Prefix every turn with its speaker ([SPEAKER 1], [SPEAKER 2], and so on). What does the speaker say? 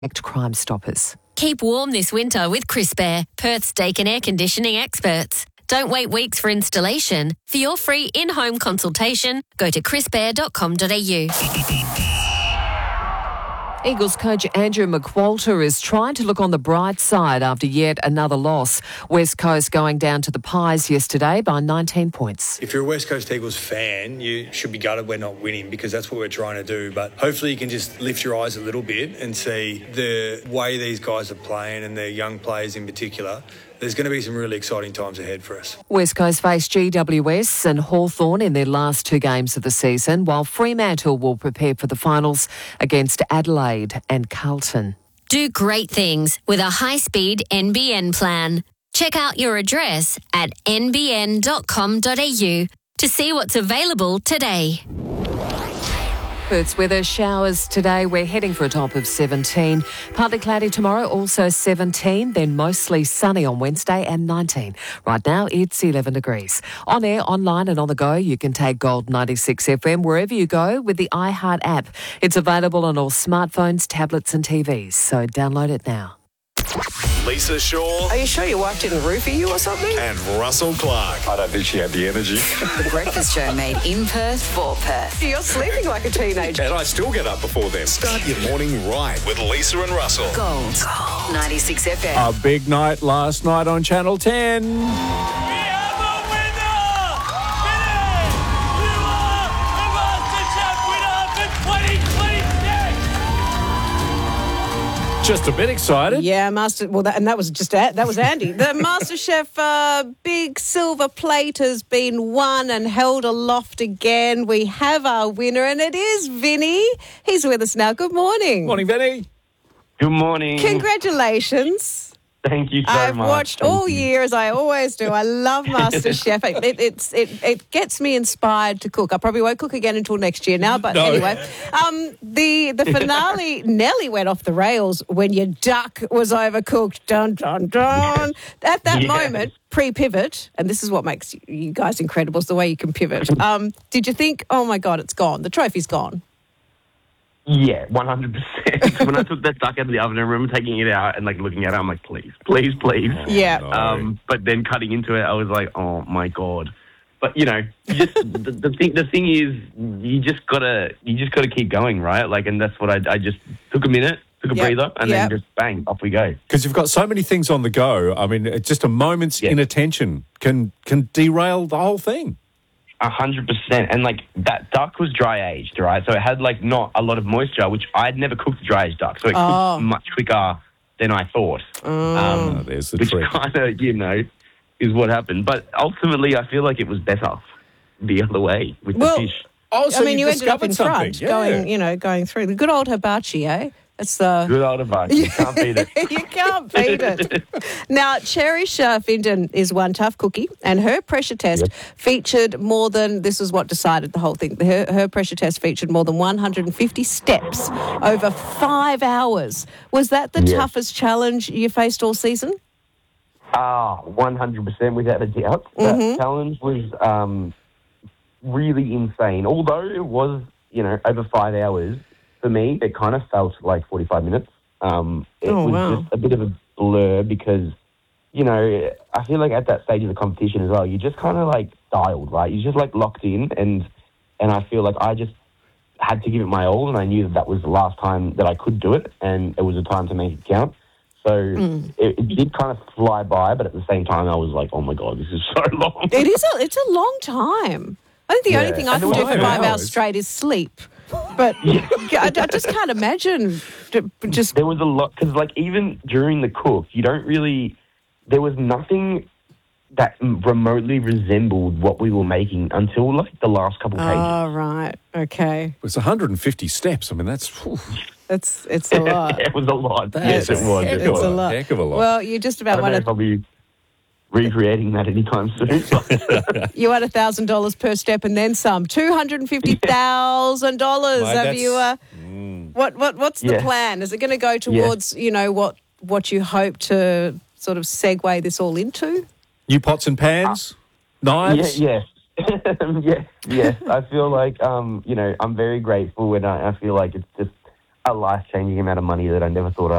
[SPEAKER 1] Crime Stoppers.
[SPEAKER 2] Keep warm this winter with Crisp Air, Perth's Dake and air conditioning experts. Don't wait weeks for installation. For your free in-home consultation, go to crispair.com.au.
[SPEAKER 1] Eagles coach Andrew McQualter is trying to look on the bright side after yet another loss. West Coast going down to the Pies yesterday by 19 points.
[SPEAKER 3] If you're a West Coast Eagles fan, you should be gutted we're not winning because that's what we're trying to do. But hopefully you can just lift your eyes a little bit and see the way these guys are playing and their young players in particular. There's going to be some really exciting times ahead for us.
[SPEAKER 1] West Coast face GWS and Hawthorn in their last two games of the season, while Fremantle will prepare for the finals against Adelaide and Carlton.
[SPEAKER 2] Do great things with a high-speed NBN plan. Check out your address at nbn.com.au to see what's available today.
[SPEAKER 1] Perth's weather, showers today. We're heading for a top of 17. Partly cloudy tomorrow, also 17. Then mostly sunny on Wednesday and 19. Right now, it's 11 degrees. On air, online and on the go, you can take Gold 96 FM wherever you go with the iHeart app. It's available on all smartphones, tablets and TVs. So download it now.
[SPEAKER 4] Lisa Shaw.
[SPEAKER 5] Are you sure your wife didn't roofie you or something?
[SPEAKER 4] And Russell Clark.
[SPEAKER 6] I don't think she had the energy.
[SPEAKER 7] The Breakfast Show made in Perth for Perth.
[SPEAKER 5] You're sleeping like a teenager.
[SPEAKER 6] And I still get up before them.
[SPEAKER 4] Start your morning right with Lisa and Russell.
[SPEAKER 7] Gold 96 FM.
[SPEAKER 8] A big night last night on Channel 10. Just a bit excited.
[SPEAKER 5] Yeah, that was Andy. The MasterChef big silver plate has been won and held aloft again. We have our winner, and it is Vinny. He's with us now. Good morning.
[SPEAKER 8] Morning, Vinny.
[SPEAKER 9] Good morning.
[SPEAKER 5] Congratulations.
[SPEAKER 9] Thank you so much.
[SPEAKER 5] I've watched all year, as I always do. I love MasterChef. It gets me inspired to cook. I probably won't cook again until next year now, but anyway. The finale nearly went off the rails when your duck was overcooked. Dun, dun, dun. At that moment, pre-pivot, and this is what makes you guys incredible, is the way you can pivot. Did you think, oh my God, it's gone, the trophy's gone?
[SPEAKER 9] Yeah, 100%. When I took that duck out of the oven, I remember taking it out and looking at it. I'm like, please.
[SPEAKER 5] Yeah.
[SPEAKER 8] No.
[SPEAKER 9] But then cutting into it, I was like, oh my God. But the thing is, you just gotta keep going, right? And that's what I just took a minute, took a breather, and then just bang, off we go.
[SPEAKER 8] Because you've got so many things on the go. I mean, just a moment's inattention can derail the whole thing.
[SPEAKER 9] 100%. And that duck was dry aged, right? So it had not a lot of moisture, which I'd never cooked a dry aged duck. So it cooked much quicker than I thought.
[SPEAKER 8] There's the trick.
[SPEAKER 9] Which kind of, is what happened. But ultimately, I feel like it was better the other way with the fish.
[SPEAKER 8] Oh, so
[SPEAKER 5] you ended up in front,
[SPEAKER 8] yeah.
[SPEAKER 5] going through. The good old hibachi, eh? It's the
[SPEAKER 9] good old hibachi. You can't beat it.
[SPEAKER 5] You can't beat it. Now, Cherish Findon is one tough cookie, and her pressure test featured more than, this is what decided the whole thing, her pressure test featured more than 150 steps over 5 hours. Was that the toughest challenge you faced all season?
[SPEAKER 9] 100% without a doubt. That challenge was really insane. Although it was, over 5 hours, for me, it kind of felt like 45 minutes. It was just a bit of a blur because, I feel like at that stage of the competition as well, you're just kind of dialed, right? You're just locked in, and I feel like I just had to give it my all, and I knew that was the last time that I could do it, and it was a time to make it count. So it did kind of fly by, but at the same time, I was like, oh my God, this is so long.
[SPEAKER 5] It's a long time. I think the only thing I can do for 5 hours straight is sleep. But I just can't imagine.
[SPEAKER 9] There was a lot, because even during the cook, there was nothing that remotely resembled what we were making until the last couple pages.
[SPEAKER 5] Oh, right. Okay.
[SPEAKER 8] It's 150 steps. I mean, that's...
[SPEAKER 5] It's a lot.
[SPEAKER 9] It was a lot.
[SPEAKER 8] Yes, it was.
[SPEAKER 5] It's a lot.
[SPEAKER 8] Heck of a lot.
[SPEAKER 5] Well, you're just about one of...
[SPEAKER 9] I'll be recreating that anytime soon.
[SPEAKER 5] You had $1,000 per step and then some. $250,000. Have you? What's the plan? Is it going to go towards what you hope to sort of segue this all into?
[SPEAKER 8] New pots and pans, knives.
[SPEAKER 9] Yeah. I feel like I'm very grateful, and I feel like it's just a life-changing amount of money that I never thought